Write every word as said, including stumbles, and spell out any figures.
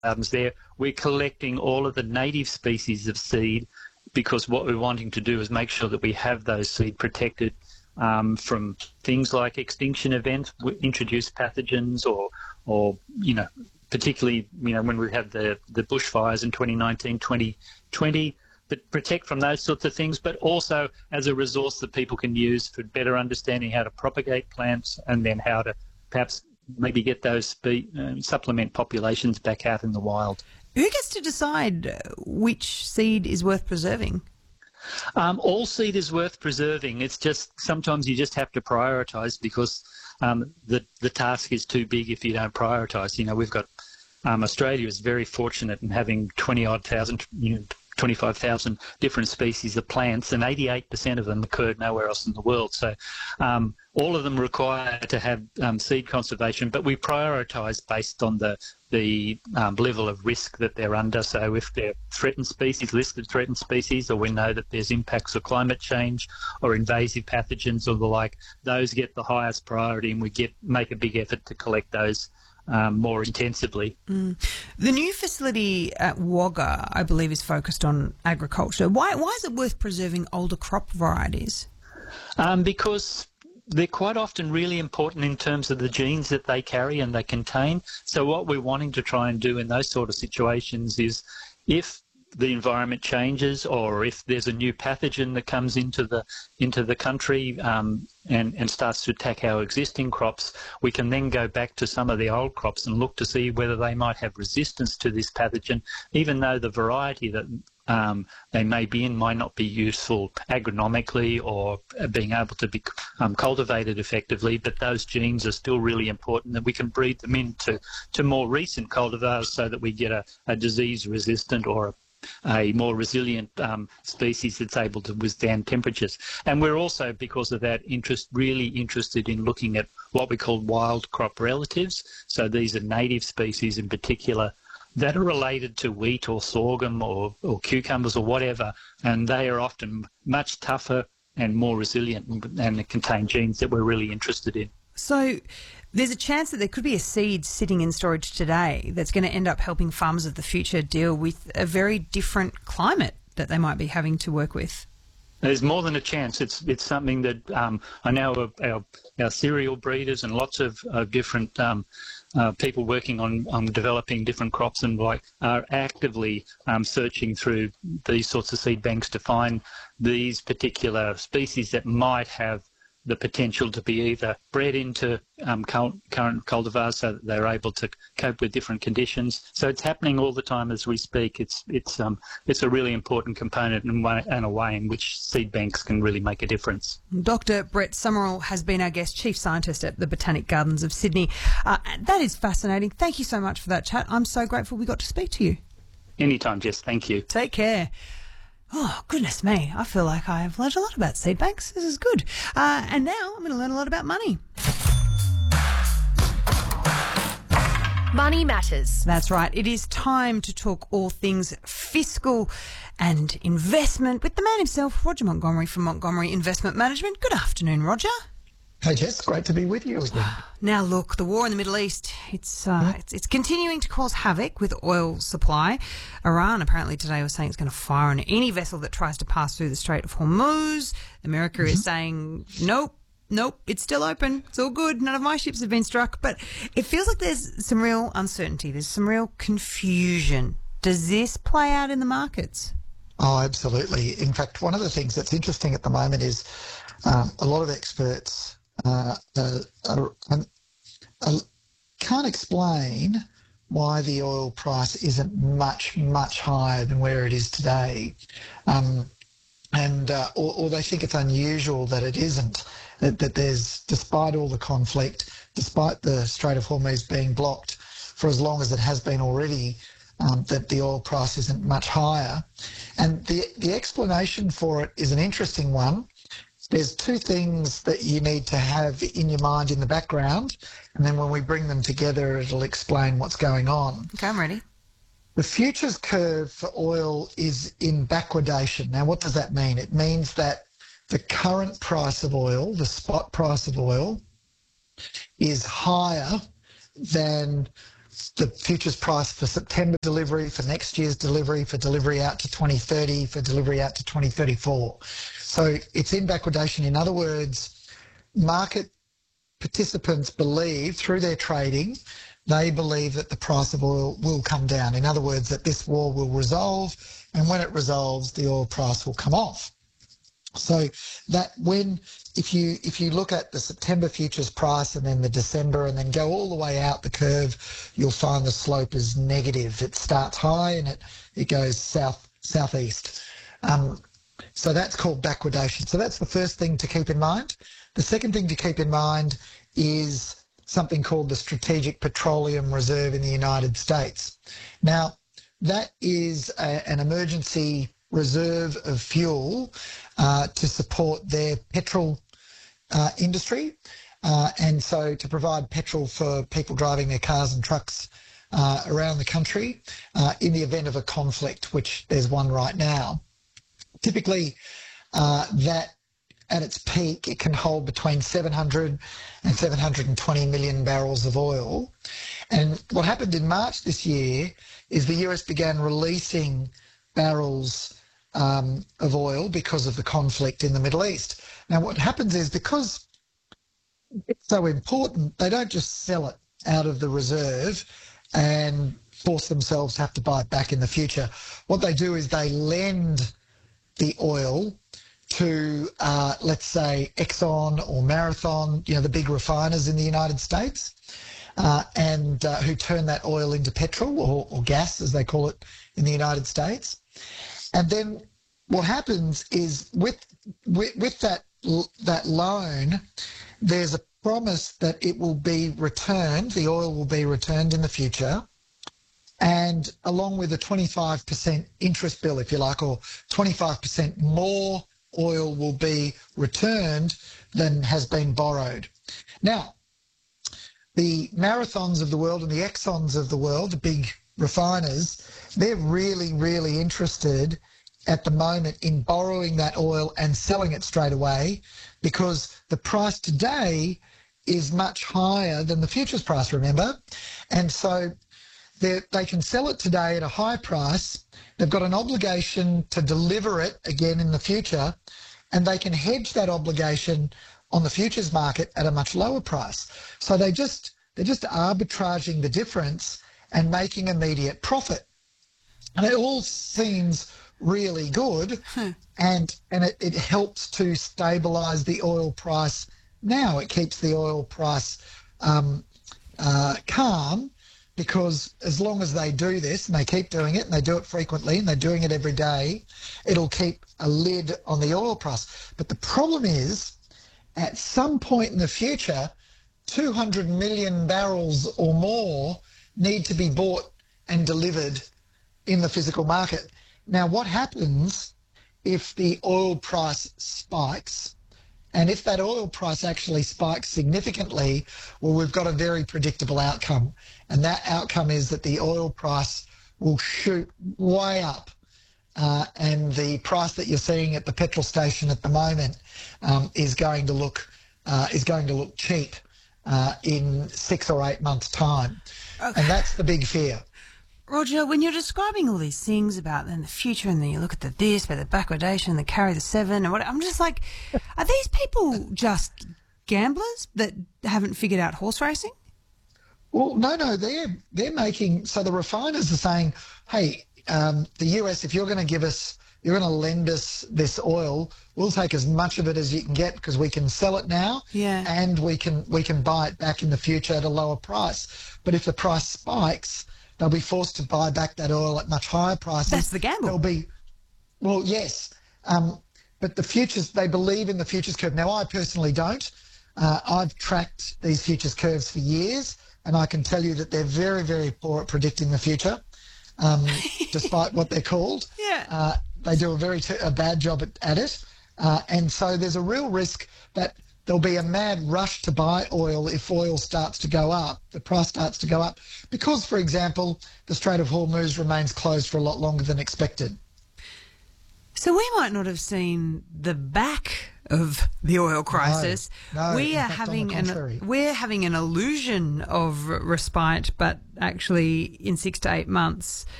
gardens there, we're collecting all of the native species of seed, because what we're wanting to do is make sure that we have those seed protected um, from things like extinction events, introduced pathogens, or, or you know, particularly, you know, when we had the, the bushfires in twenty nineteen, twenty twenty, but protect from those sorts of things, but also as a resource that people can use for better understanding how to propagate plants, and then how to perhaps maybe get those spe- uh, supplement populations back out in the wild. Who gets to decide which seed is worth preserving? Um, all seed is worth preserving. It's just sometimes you just have to prioritise, because um, the the task is too big if you don't prioritise. You know, we've got um, Australia is very fortunate in having twenty odd thousand, you know, twenty-five thousand different species of plants, and eighty-eight percent of them occurred nowhere else in the world. So um, all of them require to have um, seed conservation, but we prioritise based on the the um, level of risk that they're under. So if they're threatened species, listed threatened species, or we know that there's impacts of climate change or invasive pathogens or the like, those get the highest priority, and we get make a big effort to collect those Um, more intensively. Mm. The new facility at Wagga, I believe, is focused on agriculture. Why, why is it worth preserving older crop varieties? Um, because they're quite often really important in terms of the genes that they carry and they contain. So what we're wanting to try and do in those sort of situations is, if the environment changes, or if there's a new pathogen that comes into the into the country um, and, and starts to attack our existing crops, we can then go back to some of the old crops and look to see whether they might have resistance to this pathogen, even though the variety that um, they may be in might not be useful agronomically or being able to be um, cultivated effectively, but those genes are still really important, that we can breed them into to more recent cultivars so that we get a, a disease-resistant or a a more resilient um, species that's able to withstand temperatures. And we're also, because of that interest, really interested in looking at what we call wild crop relatives. So these are native species in particular that are related to wheat or sorghum or, or cucumbers or whatever, and they are often much tougher and more resilient, and, and contain genes that we're really interested in. So there's a chance that there could be a seed sitting in storage today that's going to end up helping farmers of the future deal with a very different climate that they might be having to work with. There's more than a chance. It's it's something that um, I know our, our cereal breeders and lots of uh, different um, uh, people working on, on developing different crops and like are actively um, searching through these sorts of seed banks to find these particular species that might have the potential to be either bred into um, current cultivars so that they're able to cope with different conditions. So it's happening all the time as we speak. It's it's um it's a really important component and, one, and a way in which seed banks can really make a difference. Doctor Brett Summerall has been our guest, Chief Scientist at the Botanic Gardens of Sydney. Uh, that is fascinating. Thank you so much for that chat. I'm so grateful we got to speak to you. Anytime, Jess. Thank you. Take care. Oh, goodness me. I feel like I've learned a lot about seed banks. This is good. Uh, and now I'm going to learn a lot about money. Money Matters. That's right. It is time to talk all things fiscal and investment with the man himself, Roger Montgomery from Montgomery Investment Management. Good afternoon, Roger. Hey Jess, great to be with you again. Now look, the war in the Middle East, it's, uh, Mm. it's it's continuing to cause havoc with oil supply. Iran apparently today was saying it's going to fire on any vessel that tries to pass through the Strait of Hormuz. America mm-hmm. is saying, nope, nope, it's still open. It's all good. None of my ships have been struck. But it feels like there's some real uncertainty. There's some real confusion. Does this play out in the markets? Oh, absolutely. In fact, one of the things that's interesting at the moment is um, a lot of experts Uh, uh, uh, uh, can't explain why the oil price isn't much, much higher than where it is today. Um, and uh, or, or they think it's unusual that it isn't, that, that there's, despite all the conflict, despite the Strait of Hormuz being blocked for as long as it has been already, um, that the oil price isn't much higher. And the, the explanation for it is an interesting one. There's two things that you need to have in your mind in the background, and then when we bring them together, it'll explain what's going on. Okay, I'm ready. The futures curve for oil is in backwardation. Now, what does that mean? It means that the current price of oil, the spot price of oil, is higher than the futures price for September delivery, for next year's delivery, for delivery out to twenty thirty, for delivery out to twenty thirty-four. So it's in backwardation. In other words, market participants believe through their trading, they believe that the price of oil will come down. In other words, that this war will resolve, and when it resolves, the oil price will come off. So that when, if you if you look at the September futures price and then the December and then go all the way out the curve, you'll find the slope is negative. It starts high and it, it goes south southeast. Um, so that's called backwardation. So that's the first thing to keep in mind. The second thing to keep in mind is something called the Strategic Petroleum Reserve in the United States. Now, that is a, an emergency reserve of fuel uh, to support their petrol uh, industry, uh, and so to provide petrol for people driving their cars and trucks uh, around the country uh, in the event of a conflict, which there's one right now. Typically, uh, that at its peak, it can hold between seven hundred and seven hundred twenty million barrels of oil. And what happened in March this year is the U S began releasing barrels um, of oil because of the conflict in the Middle East. Now, what happens is because it's so important, they don't just sell it out of the reserve and force themselves to have to buy it back in the future. What they do is they lend the oil to, uh, let's say, Exxon or Marathon, you know, the big refiners in the United States, uh, and uh, who turn that oil into petrol or, or gas, as they call it in the United States. And then what happens is with with, with that that loan, there's a promise that it will be returned, the oil will be returned in the future, and along with a twenty-five percent interest bill, if you like, or twenty-five percent more oil will be returned than has been borrowed. Now, the Marathons of the world and the Exxons of the world, the big refiners, they're really, really interested at the moment in borrowing that oil and selling it straight away, because the price today is much higher than the futures price, remember? And so they can sell it today at a high price. They've got an obligation to deliver it again in the future, and they can hedge that obligation on the futures market at a much lower price. So they just, they're just arbitraging the difference and making immediate profit. And it all seems really good, hmm. and, and it, it helps to stabilise the oil price now. It keeps the oil price um, uh, calm, because as long as they do this, and they keep doing it, and they do it frequently, and they're doing it every day, it'll keep a lid on the oil price. But the problem is, at some point in the future, two hundred million barrels or more need to be bought and delivered in the physical market. Now, what happens if the oil price spikes? And if that oil price actually spikes significantly, well, we've got a very predictable outcome. And that outcome is that the oil price will shoot way up. Uh, and the price that you're seeing at the petrol station at the moment um, is going to look uh, is going to look cheap uh, in six or eight months' time. Okay. And that's the big fear. Roger, when you're describing all these things about then the future, and then you look at the this, about the backwardation, the carry the seven, and what, I'm just like, are these people just gamblers that haven't figured out horse racing? Well, no, no, they're they're making, so the refiners are saying, hey, um, the U S, if you're going to give us, you're going to lend us this oil, we'll take as much of it as you can get, because we can sell it now, yeah, and we can we can buy it back in the future at a lower price. But if the price spikes, they'll be forced to buy back that oil at much higher prices. That's the gamble. They'll be, well, yes, um, but the futures, they believe in the futures curve. Now, I personally don't. Uh, I've tracked these futures curves for years, and I can tell you that they're very, very poor at predicting the future, um, despite what they're called. Yeah. Uh, they do a very t- a bad job at, at it. Uh, and so there's a real risk that there'll be a mad rush to buy oil if oil starts to go up, the price starts to go up, because, for example, the Strait of Hormuz remains closed for a lot longer than expected. So we might not have seen the back of the oil crisis. No, no, we in are fact, on the having an contrary. we're having an illusion of respite, but actually in six to eight months